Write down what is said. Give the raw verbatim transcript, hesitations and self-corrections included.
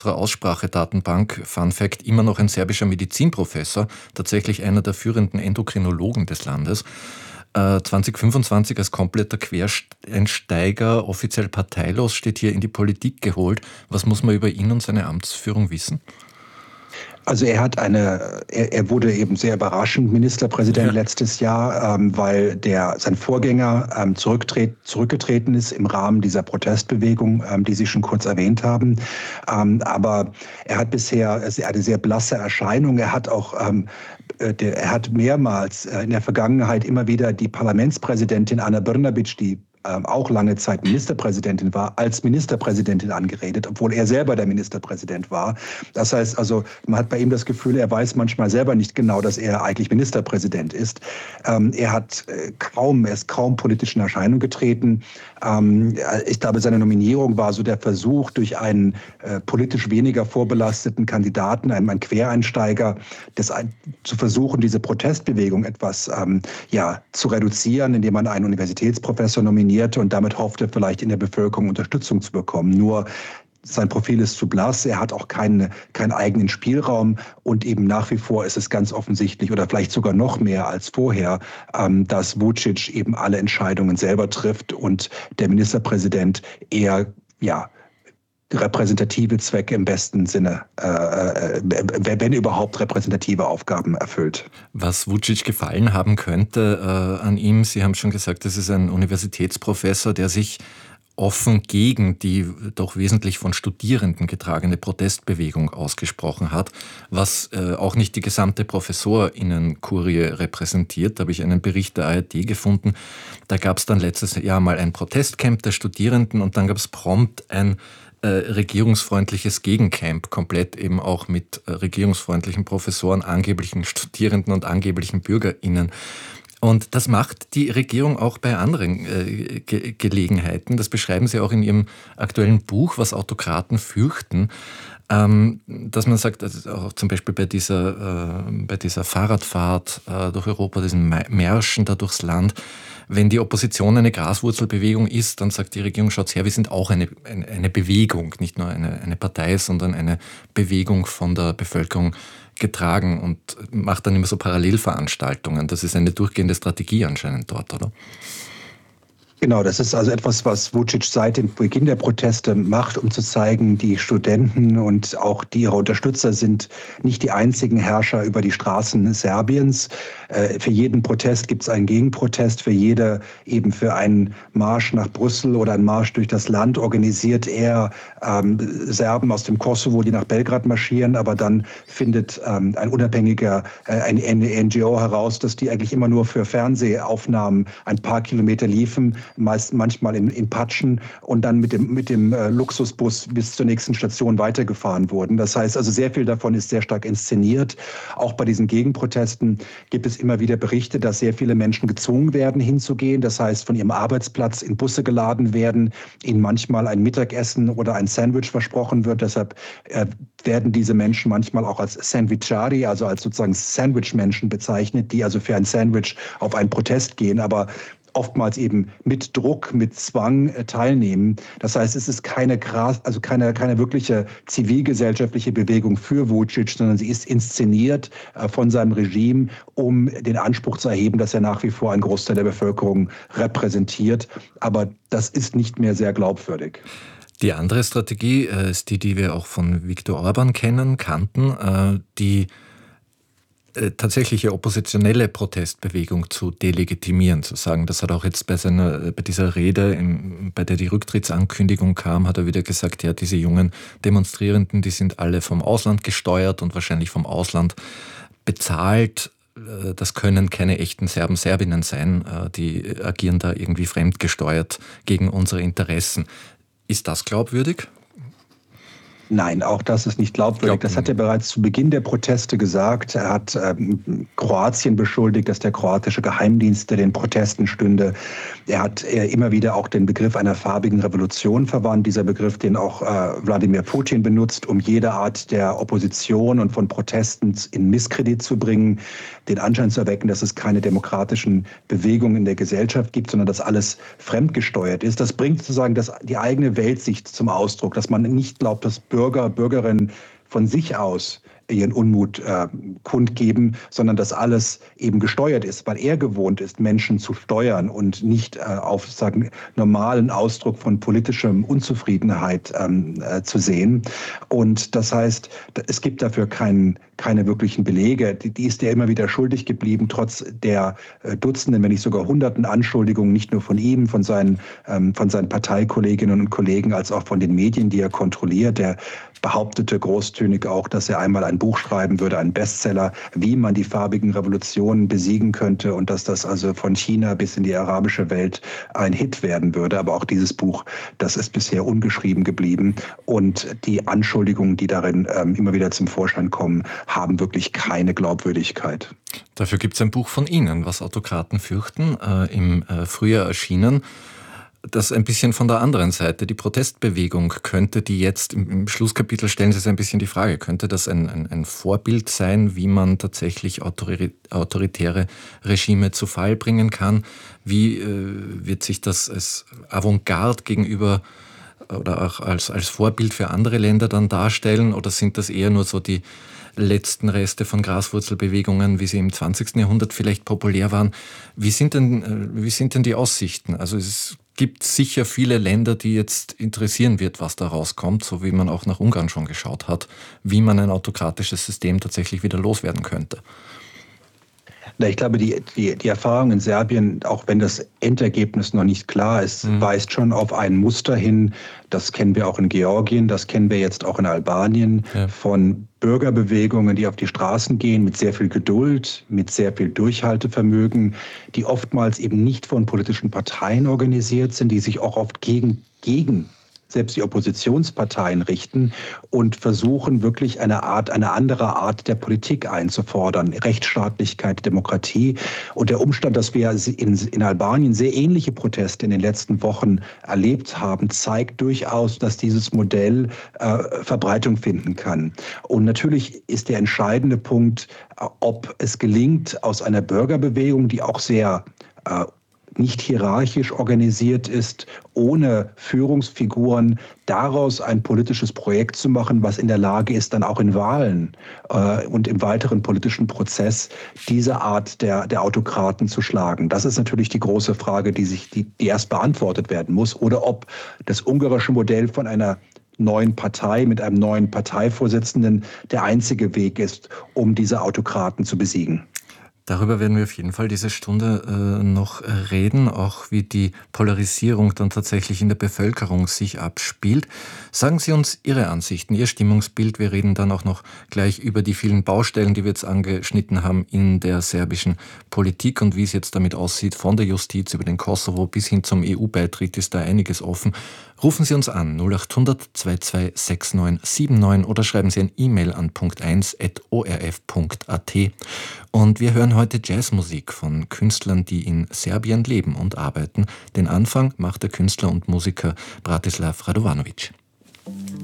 Aussprachedatenbank, Fun Fact, immer noch ein serbischer Medizinprofessor, tatsächlich einer der führenden Endokrinologen des Landes. Äh, zwanzig fünfundzwanzig als kompletter Quereinsteiger, offiziell parteilos, steht hier in die Politik geholt. Was muss man über ihn und seine Amtsführung wissen? Also er hat eine, er, er wurde eben sehr überraschend Ministerpräsident ja. letztes Jahr, ähm, weil der sein Vorgänger ähm, zurücktret, zurückgetreten ist im Rahmen dieser Protestbewegung, ähm, die Sie schon kurz erwähnt haben. Ähm, aber er hat bisher eine sehr blasse Erscheinung. Er hat auch ähm, der, er hat mehrmals in der Vergangenheit immer wieder die Parlamentspräsidentin Ana Brnabić, die Ähm, auch lange Zeit Ministerpräsidentin war, als Ministerpräsidentin angeredet, obwohl er selber der Ministerpräsident war. Das heißt also, man hat bei ihm das Gefühl, er weiß manchmal selber nicht genau, dass er eigentlich Ministerpräsident ist. Ähm, er hat äh, kaum, er ist kaum politisch in Erscheinung getreten. Ähm, ich glaube, seine Nominierung war so der Versuch, durch einen äh, politisch weniger vorbelasteten Kandidaten, einen, einen Quereinsteiger, das ein, zu versuchen, diese Protestbewegung etwas ähm, ja, zu reduzieren, indem man einen Universitätsprofessor nominiert, und damit hoffte, vielleicht in der Bevölkerung Unterstützung zu bekommen. Nur sein Profil ist zu blass, er hat auch keinen, keinen eigenen Spielraum und eben nach wie vor ist es ganz offensichtlich oder vielleicht sogar noch mehr als vorher, ähm, dass Vučić eben alle Entscheidungen selber trifft und der Ministerpräsident eher, ja, repräsentative Zwecke im besten Sinne, äh, wenn überhaupt repräsentative Aufgaben erfüllt. Was Vučić gefallen haben könnte äh, an ihm, Sie haben schon gesagt, das ist ein Universitätsprofessor, der sich offen gegen die doch wesentlich von Studierenden getragene Protestbewegung ausgesprochen hat, was äh, auch nicht die gesamte Professorinnenkurie repräsentiert. Da habe ich einen Bericht der A R D gefunden. Da gab es dann letztes Jahr mal ein Protestcamp der Studierenden und dann gab es prompt ein Äh, regierungsfreundliches Gegencamp, komplett eben auch mit äh, regierungsfreundlichen Professoren, angeblichen Studierenden und angeblichen BürgerInnen. Und das macht die Regierung auch bei anderen äh, Ge- Gelegenheiten. Das beschreiben Sie auch in Ihrem aktuellen Buch, was Autokraten fürchten. Ähm, dass man sagt, also auch zum Beispiel bei dieser, äh, bei dieser Fahrradfahrt äh, durch Europa, diesen Märschen da durchs Land, wenn die Opposition eine Graswurzelbewegung ist, dann sagt die Regierung, schaut her, wir sind auch eine, eine, eine Bewegung, nicht nur eine, eine Partei, sondern eine Bewegung von der Bevölkerung getragen und macht dann immer so Parallelveranstaltungen. Das ist eine durchgehende Strategie anscheinend dort, oder? Genau, das ist also etwas, was Vučić seit dem Beginn der Proteste macht, um zu zeigen, die Studenten und auch die ihre Unterstützer sind nicht die einzigen Herrscher über die Straßen Serbiens. Für jeden Protest gibt es einen Gegenprotest, für jede, eben für einen Marsch nach Brüssel oder einen Marsch durch das Land organisiert er ähm, Serben aus dem Kosovo, die nach Belgrad marschieren, aber dann findet ähm, ein unabhängiger, äh, eine N G O heraus, dass die eigentlich immer nur für Fernsehaufnahmen ein paar Kilometer liefen, meist manchmal in, in Patschen und dann mit dem, mit dem äh, Luxusbus bis zur nächsten Station weitergefahren wurden. Das heißt also, sehr viel davon ist sehr stark inszeniert. Auch bei diesen Gegenprotesten gibt es immer wieder Berichte, dass sehr viele Menschen gezwungen werden, hinzugehen. Das heißt, von ihrem Arbeitsplatz in Busse geladen werden, ihnen manchmal ein Mittagessen oder ein Sandwich versprochen wird. Deshalb äh, werden diese Menschen manchmal auch als Sandwichari, also als sozusagen Sandwich-Menschen bezeichnet, die also für ein Sandwich auf einen Protest gehen. Aber oftmals eben mit Druck, mit Zwang äh, teilnehmen. Das heißt, es ist keine, also keine, keine wirkliche zivilgesellschaftliche Bewegung für Vučić, sondern sie ist inszeniert äh, von seinem Regime, um den Anspruch zu erheben, dass er nach wie vor einen Großteil der Bevölkerung repräsentiert. Aber das ist nicht mehr sehr glaubwürdig. Die andere Strategie äh, ist die, die wir auch von Viktor Orban kennen, kannten, äh, die tatsächliche oppositionelle Protestbewegung zu delegitimieren, zu sagen, das hat auch jetzt bei seiner, bei dieser Rede, im, bei der die Rücktrittsankündigung kam, hat er wieder gesagt, ja, diese jungen Demonstrierenden, die sind alle vom Ausland gesteuert und wahrscheinlich vom Ausland bezahlt. Das können keine echten Serben, Serbinnen sein, die agieren da irgendwie fremdgesteuert gegen unsere Interessen. Ist das glaubwürdig? Nein, auch das ist nicht glaubwürdig. Das hat er bereits zu Beginn der Proteste gesagt. Er hat ähm, Kroatien beschuldigt, dass der kroatische Geheimdienst den Protesten stünde. Er hat äh, immer wieder auch den Begriff einer farbigen Revolution verwandt. Dieser Begriff, den auch äh, Wladimir Putin benutzt, um jede Art der Opposition und von Protesten in Misskredit zu bringen, den Anschein zu erwecken, dass es keine demokratischen Bewegungen in der Gesellschaft gibt, sondern dass alles fremdgesteuert ist. Das bringt sozusagen das, die eigene Weltsicht zum Ausdruck, dass man nicht glaubt, dass Bürger Bürger, Bürgerinnen von sich aus ihren Unmut äh, kundgeben, sondern dass alles eben gesteuert ist, weil er gewohnt ist, Menschen zu steuern und nicht äh, auf sagen, normalen Ausdruck von politischem Unzufriedenheit ähm, äh, zu sehen. Und das heißt, es gibt dafür kein, keine wirklichen Belege. Die, die ist er immer wieder schuldig geblieben, trotz der äh, Dutzenden, wenn nicht sogar Hunderten Anschuldigungen, nicht nur von ihm, von seinen, ähm, von seinen Parteikolleginnen und Kollegen, als auch von den Medien, die er kontrolliert. Der behauptete großtönig auch, dass er einmal ein Buch schreiben würde, einen Bestseller, wie man die farbigen Revolutionen besiegen könnte und dass das also von China bis in die arabische Welt ein Hit werden würde. Aber auch dieses Buch, das ist bisher ungeschrieben geblieben. Und die Anschuldigungen, die darin ähm, immer wieder zum Vorschein kommen, haben wirklich keine Glaubwürdigkeit. Dafür gibt es ein Buch von Ihnen, was Autokraten fürchten, äh, im äh, Frühjahr erschienen. Das ein bisschen von der anderen Seite, die Protestbewegung, könnte die jetzt, im, im Schlusskapitel stellen Sie sich ein bisschen die Frage, könnte das ein, ein, ein Vorbild sein, wie man tatsächlich autori- autoritäre Regime zu Fall bringen kann? Wie äh, wird sich das als Avantgarde gegenüber oder auch als, als Vorbild für andere Länder dann darstellen? Oder sind das eher nur so die letzten Reste von Graswurzelbewegungen, wie sie im zwanzigsten Jahrhundert vielleicht populär waren? Wie sind denn, wie sind denn die Aussichten? Also es gibt sicher viele Länder, die jetzt interessieren wird, was da rauskommt, so wie man auch nach Ungarn schon geschaut hat, wie man ein autokratisches System tatsächlich wieder loswerden könnte. Na, ich glaube, die, die, die Erfahrung in Serbien, auch wenn das Endergebnis noch nicht klar ist, mhm. weist schon auf ein Muster hin. Das kennen wir auch in Georgien, das kennen wir jetzt auch in Albanien, ja. von Bürgerbewegungen, die auf die Straßen gehen, mit sehr viel Geduld, mit sehr viel Durchhaltevermögen, die oftmals eben nicht von politischen Parteien organisiert sind, die sich auch oft gegen, gegen selbst die Oppositionsparteien richten und versuchen wirklich eine Art, eine andere Art der Politik einzufordern. Rechtsstaatlichkeit, Demokratie. Und der Umstand, dass wir in, in Albanien sehr ähnliche Proteste in den letzten Wochen erlebt haben, zeigt durchaus, dass dieses Modell äh, Verbreitung finden kann. Und natürlich ist der entscheidende Punkt, ob es gelingt, aus einer Bürgerbewegung, die auch sehr äh, nicht hierarchisch organisiert ist, ohne Führungsfiguren, daraus ein politisches Projekt zu machen, was in der Lage ist, dann auch in Wahlen äh, und im weiteren politischen Prozess diese Art der, der Autokraten zu schlagen. Das ist natürlich die große Frage, die sich, die, die erst beantwortet werden muss. Oder ob das ungarische Modell von einer neuen Partei mit einem neuen Parteivorsitzenden der einzige Weg ist, um diese Autokraten zu besiegen. Darüber werden wir auf jeden Fall diese Stunde äh, noch reden, auch wie die Polarisierung dann tatsächlich in der Bevölkerung sich abspielt. Sagen Sie uns Ihre Ansichten, Ihr Stimmungsbild. Wir reden dann auch noch gleich über die vielen Baustellen, die wir jetzt angeschnitten haben in der serbischen Politik und wie es jetzt damit aussieht, von der Justiz über den Kosovo bis hin zum E U-Beitritt ist da einiges offen. Rufen Sie uns an null acht hundert zwei zwei sechs neun sieben neun oder schreiben Sie ein E-Mail an punkt eins at o r f punkt a t. Und wir hören heute Jazzmusik von Künstlern, die in Serbien leben und arbeiten. Den Anfang macht der Künstler und Musiker Bratislav Radovanovic.